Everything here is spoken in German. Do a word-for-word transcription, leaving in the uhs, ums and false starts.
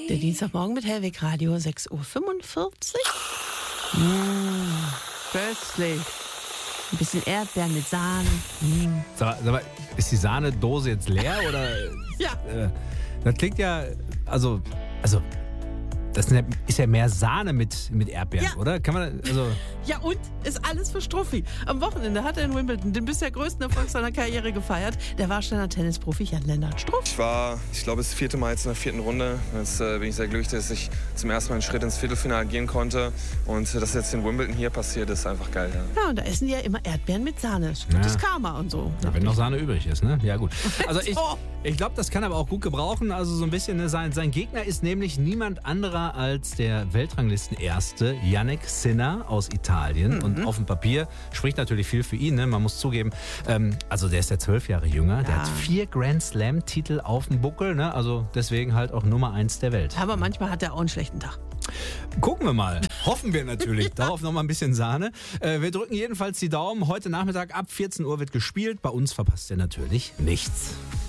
Der Dienstagmorgen mit Hellweg Radio, sechs Uhr fünfundvierzig. Mmh, köstlich. Ein bisschen Erdbeeren mit Sahne. Mmh. Sag mal, sag mal, ist die Sahnedose jetzt leer oder? Ja. Äh, das klingt ja, also, also, das ist ja mehr Sahne mit, mit Erdbeeren, Ja. oder? Kann man, also. Ja und? Ist alles für Struffi. Am Wochenende hat er in Wimbledon den bisher größten Erfolg seiner Karriere gefeiert. Der Warsteiner Tennisprofi Jan-Lennart Struff. Ich war, ich glaube, das vierte Mal jetzt in der vierten Runde. Jetzt äh, bin ich sehr glücklich, dass ich zum ersten Mal einen Schritt ins Viertelfinale gehen konnte. Und äh, dass jetzt in Wimbledon hier passiert, ist einfach geil. Ja, Ja, und da essen die ja immer Erdbeeren mit Sahne. Das ist gutes Ja. Karma und so. Ja, wenn noch Sahne übrig ist, ne? Ja, gut. Also ich, So. ich glaube, das kann aber auch gut gebrauchen. Also so ein bisschen, ne? sein, sein Gegner ist nämlich niemand anderer als der Weltranglistenerste Jannik Sinner aus Italien. Mhm. Und auf dem Papier spricht natürlich viel für ihn, ne? Man muss zugeben. Ähm, also der ist ja zwölf Jahre jünger. Der Ja. hat vier Grand Slam-Titel auf dem Buckel. Ne? Also deswegen halt auch Nummer eins der Welt. Aber manchmal hat er auch einen schlechten Tag. Gucken wir mal. Hoffen wir natürlich. Darauf noch mal ein bisschen Sahne. Äh, wir drücken jedenfalls die Daumen. Heute Nachmittag ab vierzehn Uhr wird gespielt. Bei uns verpasst ihr natürlich nichts.